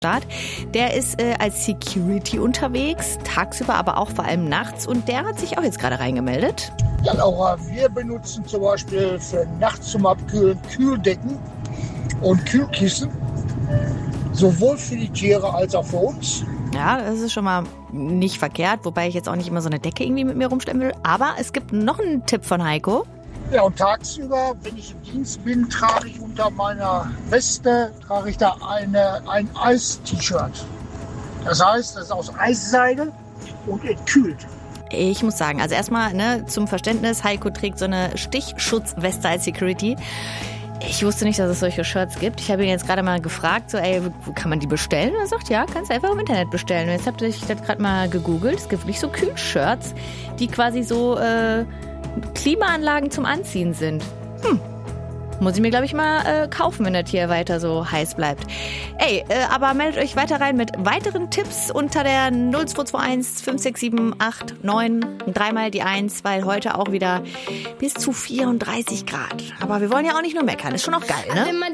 Start. Der ist als Security unterwegs, tagsüber, aber auch vor allem nachts. Und der hat sich auch jetzt gerade reingemeldet. Ja, Laura, wir benutzen zum Beispiel für nachts zum Abkühlen Kühldecken und Kühlkissen. Sowohl für die Tiere als auch für uns. Ja, das ist schon mal nicht verkehrt, wobei ich jetzt auch nicht immer so eine Decke irgendwie mit mir rumschleppen will. Aber es gibt noch einen Tipp von Heiko. Ja, und tagsüber, wenn ich im Dienst bin, trage ich unter meiner Weste da ein Eis-T-Shirt. Das heißt, das ist aus Eisseide und entkühlt. Ich muss sagen, also erstmal zum Verständnis, Heiko trägt so eine Stichschutzweste als Security. Ich wusste nicht, dass es solche Shirts gibt. Ich habe ihn jetzt gerade mal gefragt, so, wo kann man die bestellen? Und er sagt, ja, kannst du einfach im Internet bestellen. Und jetzt habe ich das gerade mal gegoogelt. Es gibt wirklich so Kühlshirts, die quasi so Klimaanlagen zum Anziehen sind. Muss ich mir, glaube ich, mal kaufen, wenn das hier weiter so heiß bleibt. Aber meldet euch weiter rein mit weiteren Tipps unter der 0221 5678 dreimal die 1, weil heute auch wieder bis zu 34 Grad. Aber wir wollen ja auch nicht nur meckern, ist schon auch geil, ne?